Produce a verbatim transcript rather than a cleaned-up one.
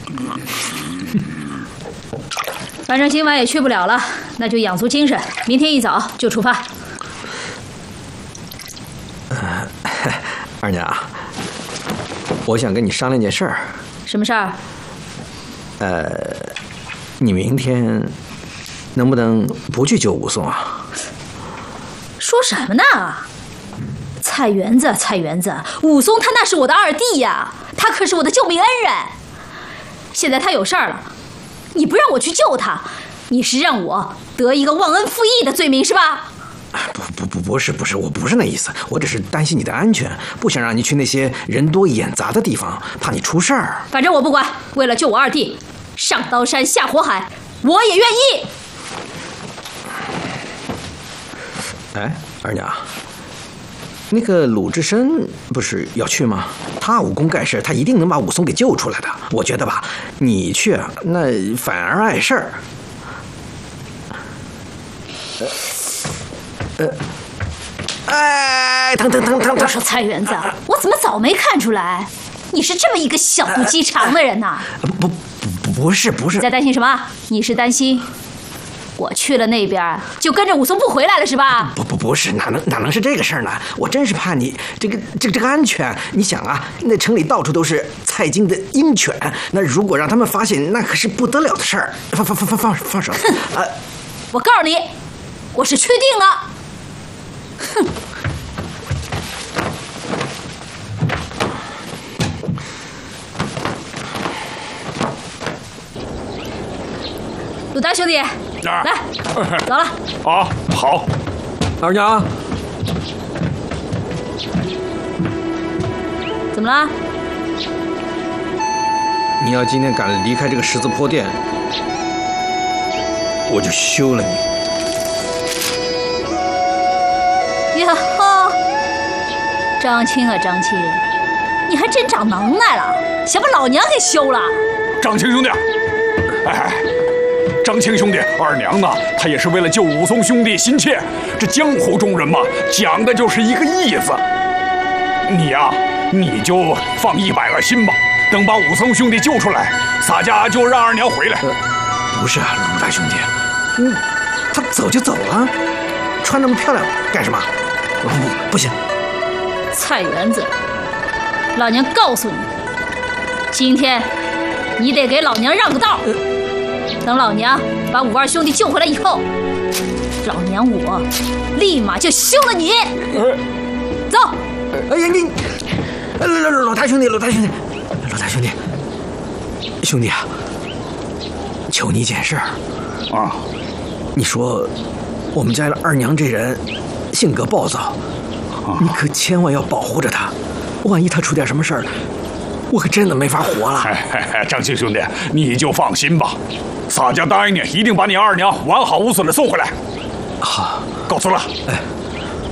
反正今晚也去不了了，那就养足精神，明天一早就出发。 呃，二娘，我想跟你商量件事儿。 什么事儿？ 呃，你明天能不能不去救武松啊？ 说什么呢？菜园子，菜园子，武松他那是我的二弟呀，他可是我的救命恩人。现在他有事儿了，你不让我去救他，你是让我得一个忘恩负义的罪名是吧？ 不不不，不是不是，我不是那意思，我只是担心你的安全，不想让你去那些人多眼杂的地方，怕你出事儿。 反正我不管，为了救我二弟，上刀山下火海，我也愿意。 哎，二娘，那个鲁智深不是要去吗？他武功盖世，他一定能把武松给救出来的。我觉得吧，你去啊，那反而碍事儿。呃，呃，哎，疼疼疼疼疼！ 我说菜园子，我怎么早没看出来？你是这么一个小肚鸡肠的人呐！ 不不不，不是不是。 你在担心什么？你是担心我去了那边就跟着武松不回来了是吧？ 不不不是，哪能哪能是这个事儿呢？我真是怕你这个这个这个安全。你想啊，那城里到处都是蔡京的鹰犬，那如果让他们发现，那可是不得了的事儿。放放放放放放手！ 啊！我告诉你，我是去定了。哼！鲁大兄弟，来，走了。 啊，好。 二娘， 怎么了？ 你要今天敢离开这个十字坡店，我就休了你。 哟呵，张青啊张青，你还真长能耐了，想把老娘给休了。 张青兄弟，哎，张青兄弟，二娘呢，她也是为了救武松兄弟心切。这江湖中人嘛，讲的就是一个义字。你呀、啊，你就放一百个心吧，等把武松兄弟救出来，洒家就让二娘回来。 呃、不是啊，鲁大兄弟，嗯，他走就走了，穿那么漂亮干什么？不不不行！ 菜园子，老娘告诉你，今天你得给老娘让个道。等老娘把武二兄弟救回来以后，老娘我立马就休了你。走！ 哎呀你，老老大兄弟，老大兄弟，老大兄弟，兄弟啊，求你一件事儿啊！ 你说我们家的二娘这人性格暴躁，你可千万要保护着她，万一她出点什么事儿，我可真的没法活了。 哎，张青兄弟，你就放心吧，洒家答应你，一定把你二娘完好无损的送回来。 好， 告辞了。 哎。